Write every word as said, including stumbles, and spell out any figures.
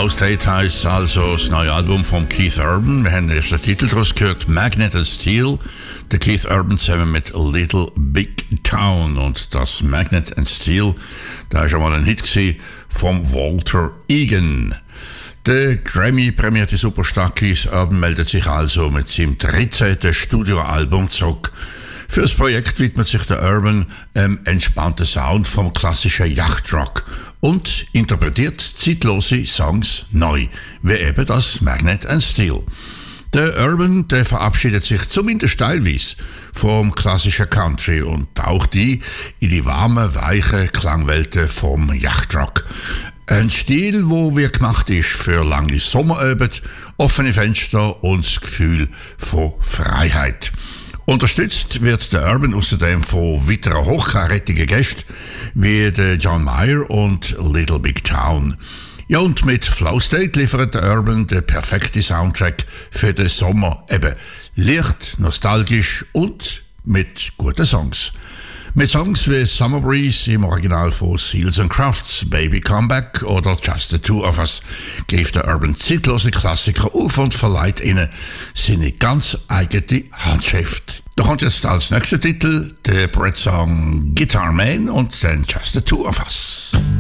Flow State heisst also das neue Album von Keith Urban. Wir haben den ersten Titel daraus gehört, Magnet and Steel. Der Keith Urban zusammen mit Little Big Town. Und das Magnet and Steel, da war schon mal ein Hit gewesen vom Walter Egan. Der Grammy-prämierte Superstar Keith Urban meldet sich also mit seinem dreizehnten Studioalbum zurück. Für das Projekt widmet sich der Urban ähm, entspannten Sound vom klassischen Yachtrock und interpretiert zeitlose Songs neu, wie eben das Magnet and Steel. Der Urban, der verabschiedet sich zumindest teilweise vom klassischen Country und taucht ein in die warmen, weichen Klangwelten vom Yachtrock. Ein Stil, wo wie gemacht ist für lange Sommerabend, offene Fenster und das Gefühl von Freiheit. Unterstützt wird der Urban außerdem von weiteren hochkarätigen Gästen wie der John Mayer und Little Big Town. Ja, und mit Flow State liefert der Urban den perfekten Soundtrack für den Sommer. Eben leicht, nostalgisch und mit guten Songs. Mit Songs wie Summer Breeze im Original von Seals and Crafts, Baby Comeback oder Just the Two of Us greift der Urban zeitlose Klassiker auf und verleiht ihnen seine ganz eigene Handschrift. Da kommt jetzt als nächster Titel der Brett-Song Guitar Man und dann Just the Two of Us.